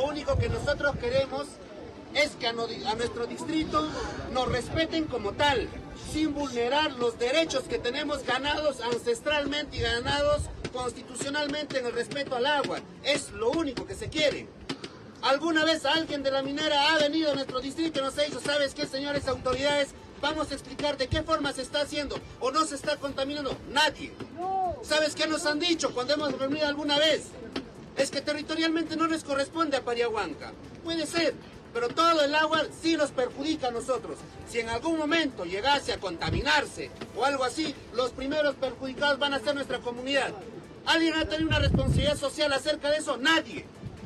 único que nosotros queremos es que a nuestro distrito nos respeten como tal, sin vulnerar los derechos que tenemos ganados ancestralmente y ganados constitucionalmente en el respeto al agua. Es lo único que se quiere. ¿Alguna vez alguien de la minera ha venido a nuestro distrito y nos ha dicho, ¿sabes qué, señores autoridades? Vamos a explicar de qué forma se está haciendo o no se está contaminando. Nadie. ¿Sabes qué nos han dicho cuando hemos reunido alguna vez? Es que territorialmente no les corresponde a Pariahuanca. Puede ser, pero todo el agua sí nos perjudica a nosotros. Si en algún momento llegase a contaminarse o algo así, los primeros perjudicados van a ser nuestra comunidad. ¿Alguien ha tenido una responsabilidad social acerca de eso? Nadie.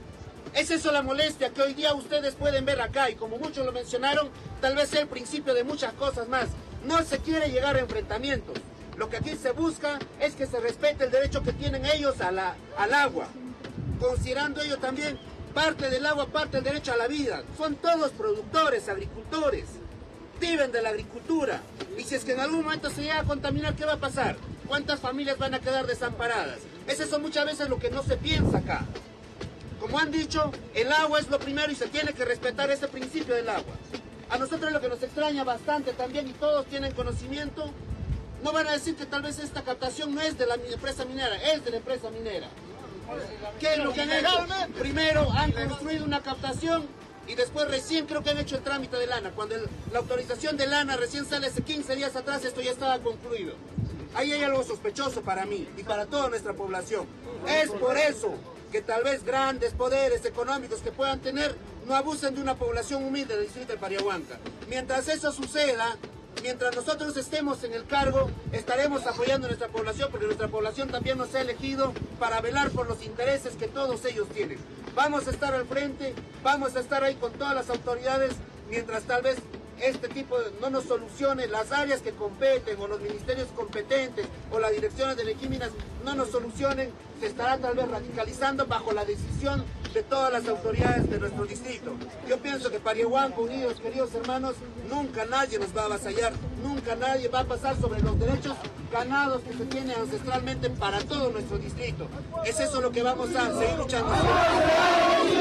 ¿Es eso la molestia que hoy día ustedes pueden ver acá? Y como muchos lo mencionaron, tal vez sea el principio de muchas cosas más. No se quiere llegar a enfrentamientos. Lo que aquí se busca es que se respete el derecho que tienen ellos al agua. Considerando ello también parte del agua, parte del derecho a la vida. Son todos productores, agricultores. Viven de la agricultura. Y si es que en algún momento se llega a contaminar, ¿qué va a pasar? ¿Cuántas familias van a quedar desamparadas? Eso son muchas veces lo que no se piensa acá. Como han dicho, el agua es lo primero y se tiene que respetar ese principio del agua. A nosotros lo que nos extraña bastante también, y todos tienen conocimiento, no van a decir que tal vez esta captación no es de la empresa minera, es de la empresa minera. ¿Qué es lo que han hecho? Primero han construido una captación y después recién creo que han hecho el trámite de lana. Cuando la autorización de lana recién sale hace 15 días atrás, esto ya estaba concluido. Ahí hay algo sospechoso para mí y para toda nuestra población. Es por eso que tal vez grandes poderes económicos que puedan tener no abusen de una población humilde del distrito de Pariahuanca. Mientras eso suceda, mientras nosotros estemos en el cargo, estaremos apoyando a nuestra población, porque nuestra población también nos ha elegido para velar por los intereses que todos ellos tienen. Vamos a estar al frente, vamos a estar ahí con todas las autoridades, mientras tal vez este tipo no nos solucione, las áreas que competen o los ministerios competentes o las direcciones de Lequíminas no nos solucionen, se estará tal vez radicalizando bajo la decisión de todas las autoridades de nuestro distrito. Yo pienso que Pariahuanca, unidos, queridos hermanos, nunca nadie nos va a avasallar, nunca nadie va a pasar sobre los derechos ganados que se tienen ancestralmente para todo nuestro distrito. Es eso lo que vamos a seguir luchando.